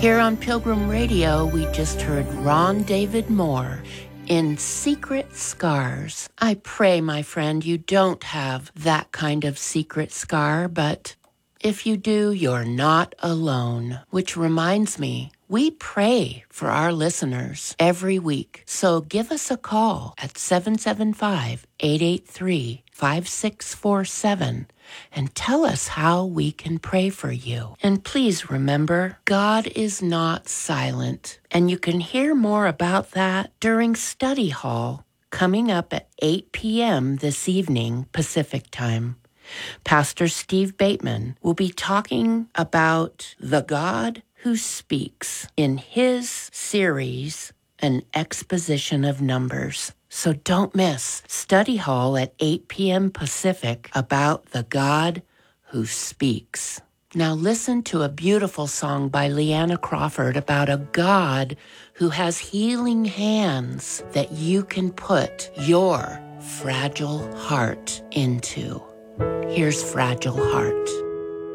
Here on Pilgrim Radio, we just heard Ron David Moore in Secret Scars. I pray, my friend, you don't have that kind of secret scar, but if you do, you're not alone. Which reminds me, we pray for our listeners every week. So give us a call at 775-883-5647 and tell us how we can pray for you. And please remember, God is not silent. And you can hear more about that during Study Hall coming up at 8 p.m. this evening, Pacific Time. Pastor Steve Bateman will be talking about the God who speaks in his series, An Exposition of Numbers. So don't miss Study Hall at 8 p.m. Pacific about the God who speaks. Now listen to a beautiful song by Leanna Crawford about a God who has healing hands that you can put your fragile heart into. Here's Fragile Heart.